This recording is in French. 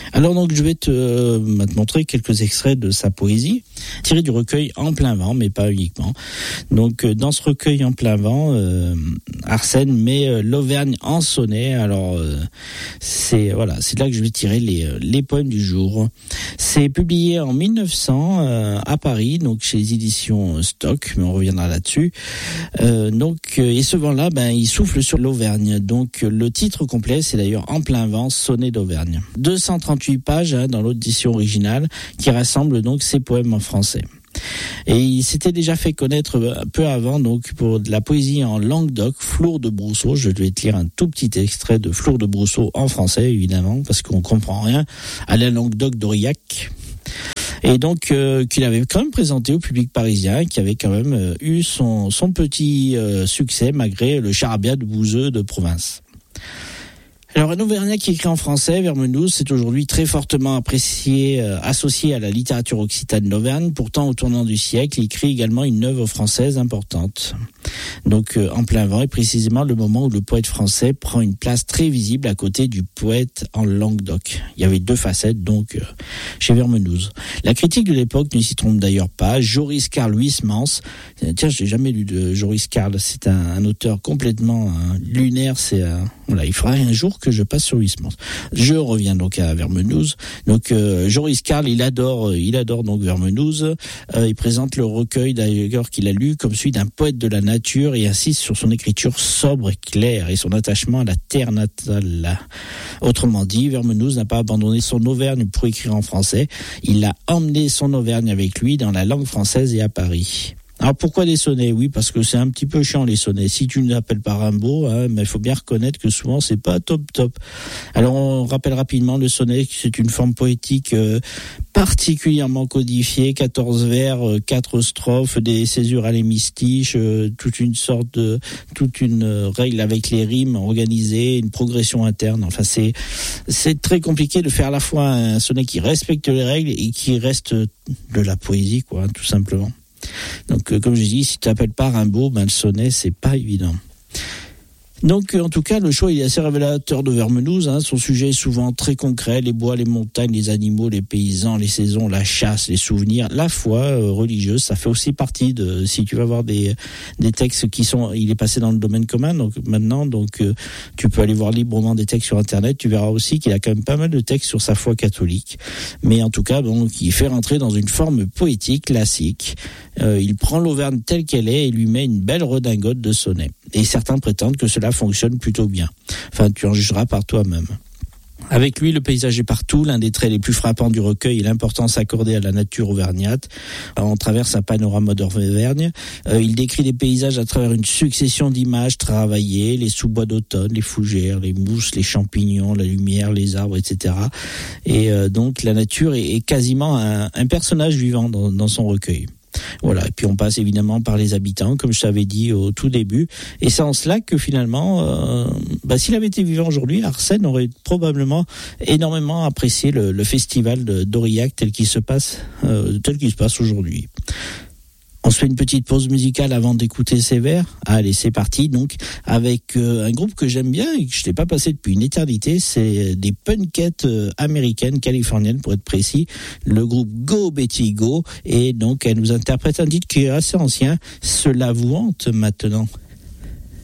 Alors donc je vais te montrer quelques extraits de sa poésie, tirés du recueil En plein vent, mais pas uniquement. Donc dans ce recueil En plein vent, Arsène met l'Auvergne en sonnet. Alors c'est là que je vais tirer les poèmes du jour. C'est publié en 1900 à Paris, donc chez les éditions Stock, mais on reviendra là-dessus. Et ce vent-là, il souffle sur l'Auvergne. Donc le titre complet, c'est d'ailleurs En plein vent, sonnet d'Auvergne. 238 pages dans l'audition originale qui rassemble donc ses poèmes en français. Et il s'était déjà fait connaître un peu avant donc pour de la poésie en Languedoc, Flour de Brousseau. Je vais te lire un tout petit extrait de Flour de Brousseau en français évidemment parce qu'on comprend rien à la Languedoc d'Aurillac. Et donc qu'il avait quand même présenté au public parisien, qui avait quand même eu son petit succès malgré le charabia de bouseux de province. Alors un Auvergnat qui écrit en français, Vermenouze, c'est aujourd'hui très fortement apprécié, associé à la littérature occitane d'Auvergne. Pourtant, au tournant du siècle, il écrit également une œuvre française importante. Donc En plein vent est précisément le moment où le poète français prend une place très visible à côté du poète en Languedoc. Il y avait deux facettes donc chez Vermenouze. La critique de l'époque ne s'y trompe d'ailleurs pas. Joris Karl Huysmans, tiens, j'ai jamais lu de Joris Karl, c'est un auteur complètement lunaire, il faudra un jour que je passe sur Huysmans. Je reviens donc à Vermenouze. Donc Joris Karl, il adore donc Vermenouze. Il présente le recueil d'ailleurs qu'il a lu comme celui d'un poète de la nature et insiste sur son écriture sobre et claire et son attachement à la terre natale. Autrement dit, Vermenouze n'a pas abandonné son Auvergne pour écrire en français. Il a emmené son Auvergne avec lui dans la langue française et à Paris. Alors pourquoi les sonnets ? Oui, parce que c'est un petit peu chiant les sonnets. Si tu ne l'appelles pas Rimbaud, mais il faut bien reconnaître que souvent c'est pas top. Alors on rappelle rapidement le sonnet, c'est une forme poétique particulièrement codifiée, 14 vers, 4 strophes, des césures à l'hémistiche, toute une règle avec les rimes organisées, une progression interne. Enfin c'est très compliqué de faire à la fois un sonnet qui respecte les règles et qui reste de la poésie, quoi, tout simplement. Donc, comme je dis, si tu t'appelles pas Rimbaud, le sonnet, c'est pas évident. Donc, en tout cas, le choix il est assez révélateur de Vermenouze. Son sujet est souvent très concret, les bois, les montagnes, les animaux, les paysans, les saisons, la chasse, les souvenirs, la foi religieuse. Ça fait aussi partie de, si tu vas voir des textes qui sont, il est passé dans le domaine commun, donc maintenant, tu peux aller voir librement des textes sur Internet. Tu verras aussi qu'il a quand même pas mal de textes sur sa foi catholique. Mais en tout cas, donc, il fait rentrer dans une forme poétique classique. Il prend l'Auvergne telle qu'elle est et lui met une belle redingote de sonnet. Et certains prétendent que cela fonctionne plutôt bien. Enfin, tu en jugeras par toi-même. Avec lui, le paysage est partout. L'un des traits les plus frappants du recueil est l'importance accordée à la nature auvergnate. On traverse un panorama d'Auvergne. Il décrit des paysages à travers une succession d'images travaillées, les sous-bois d'automne, les fougères, les mousses, les champignons, la lumière, les arbres, etc. Et donc, la nature est quasiment un personnage vivant dans son recueil. Voilà, et puis on passe évidemment par les habitants, comme je t'avais dit au tout début, et c'est en cela que finalement, s'il avait été vivant aujourd'hui, Arsène aurait probablement énormément apprécié le festival d'Aurillac tel qu'il se passe aujourd'hui. On se fait une petite pause musicale avant d'écouter ces vers. Allez, c'est parti, donc, avec un groupe que j'aime bien et que je n'ai pas passé depuis une éternité. C'est des punkettes américaines, californiennes pour être précis. Le groupe Go Betty Go. Et donc, elle nous interprète un titre qui est assez ancien. Cela vous hante maintenant.